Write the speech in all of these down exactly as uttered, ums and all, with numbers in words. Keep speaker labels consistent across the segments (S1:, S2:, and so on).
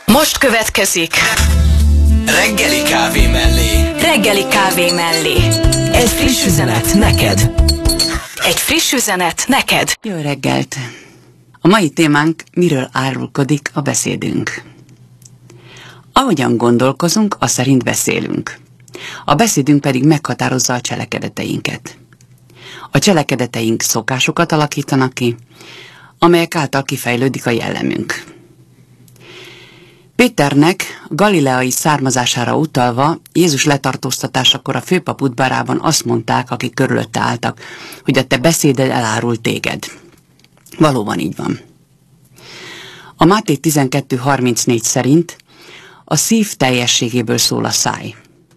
S1: Most következik
S2: Reggeli kávé mellé.
S1: Reggeli kávé mellé.
S2: Egy friss üzenet neked.
S1: Egy friss üzenet neked.
S3: Jó reggelt! A mai témánk: miről árulkodik a beszédünk. Ahogyan gondolkozunk, az szerint beszélünk. A beszédünk pedig meghatározza a cselekedeteinket. A cselekedeteink szokásokat alakítanak ki, amelyek által kifejlődik a jellemünk. Péternek galileai származására utalva Jézus letartóztatásakor a főpap udvarában azt mondták, akik körülötte álltak, hogy a te beszéded elárul téged. Valóban így van. A Máté tizenkettő harmincnégy szerint a szív teljességéből szól a száj.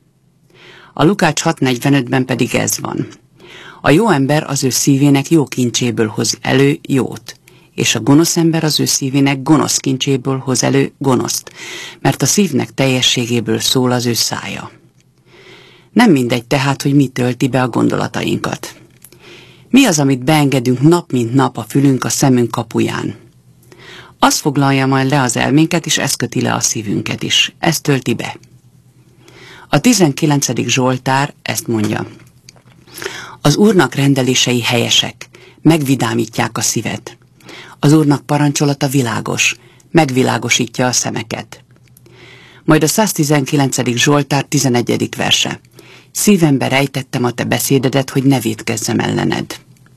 S3: A Lukács hat negyvenötben pedig ez van. A jó ember az ő szívének jó kincséből hoz elő jót, és a gonosz ember az ő szívének gonosz kincséből hoz elő gonoszt, mert a szívnek teljességéből szól az ő szája. Nem mindegy tehát, hogy mi tölti be a gondolatainkat. Mi az, amit beengedünk nap mint nap a fülünk, a szemünk kapuján? Az foglalja majd le az elménket, és ez köti le a szívünket is. Ez tölti be. A tizenkilencedik Zsoltár ezt mondja. Az Úrnak rendelései helyesek, megvidámítják a szívet. Az Úrnak parancsolata világos, megvilágosítja a szemeket. Majd a száztizenkilencedik Zsoltár tizenegyedik verse. Szívembe rejtettem a te beszédedet, hogy ne vétkezzem ellened.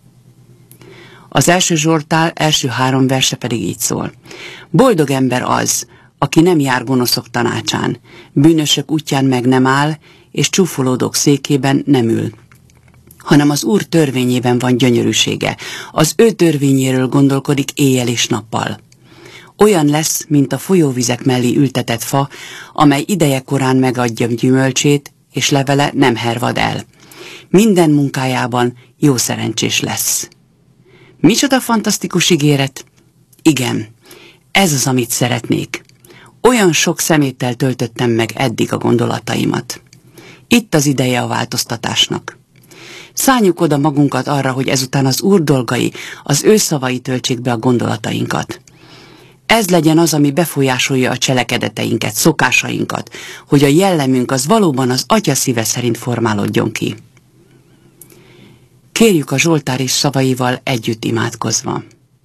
S3: Az első Zsoltár első három verse pedig így szól. Boldog ember az, aki nem jár gonoszok tanácsán, bűnösök útján meg nem áll, és csúfolódók székében nem ül, hanem az Úr törvényében van gyönyörűsége. Az ő törvényéről gondolkodik éjjel és nappal. Olyan lesz, mint a folyóvizek mellé ültetett fa, amely ideje korán megadja gyümölcsét, és levele nem hervad el. Minden munkájában jó szerencsés lesz. Micsoda fantasztikus ígéret? Igen, ez az, amit szeretnék. Olyan sok szeméttel töltöttem meg eddig a gondolataimat. Itt az ideje a változtatásnak. Szálljuk oda magunkat arra, hogy ezután az Úr dolgai, az ő szavai töltsék be a gondolatainkat. Ez legyen az, ami befolyásolja a cselekedeteinket, szokásainkat, hogy a jellemünk az valóban az Atya szíve szerint formálódjon ki. Kérjük a Zsoltár és szavaival együtt imádkozva.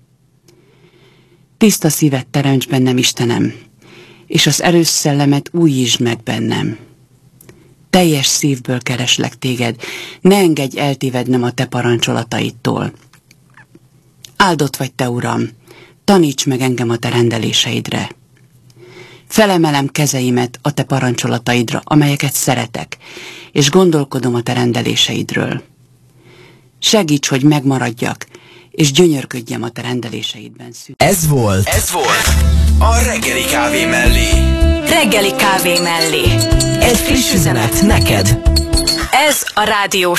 S3: Tiszta szívet teremts bennem, Istenem, és az erős szellemet újítsd meg bennem. Teljes szívből kereslek téged, ne engedj eltévednem a te parancsolataidtól. Áldott vagy te, Uram, taníts meg engem a te rendeléseidre. Felemelem kezeimet a te parancsolataidra, amelyeket szeretek, és gondolkodom a te rendeléseidről. Segíts, hogy megmaradjak, és gyönyörködjem a te rendeléseidben.
S2: Ez volt, ez volt a Reggeli kávé mellé.
S1: Reggeli kávé mellé.
S2: Egy friss üzenet neked.
S1: Ez a rádió